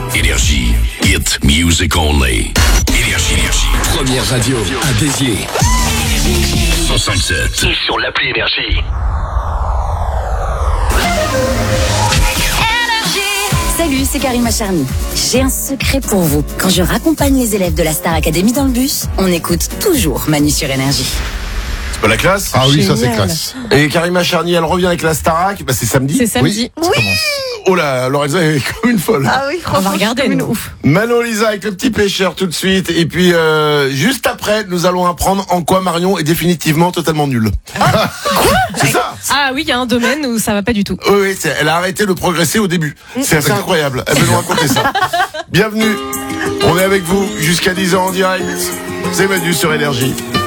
Énergie. Hit music only. Énergie. Première radio à Béziers. 105.7. Et sur l'appli Énergie. Salut, c'est Karima Charny. J'ai un secret pour vous. Quand je raccompagne les élèves de la Star Academy dans le bus, on écoute toujours Manu sur Énergie. C'est pas la classe? Ah oui, Génial. ça c'est classe. Et Karima Charny, elle revient avec la Starac. Bah, c'est samedi. C'est samedi. Oui. Oh là, Lorenza est comme une folle. Ah oui, On franchement, va regarder, c'est comme une nous. ouf. Manon Lisa avec le petit pêcheur tout de suite. Et puis, juste après, nous allons apprendre en quoi Marion est définitivement totalement nulle. C'est ça? Ah oui, il y a un domaine où ça va pas du tout. Oui, elle a arrêté de progresser au début. C'est assez incroyable. Elle veut nous raconter ça. Bienvenue. On est avec vous jusqu'à 10h en direct. C'est Manu sur Énergie.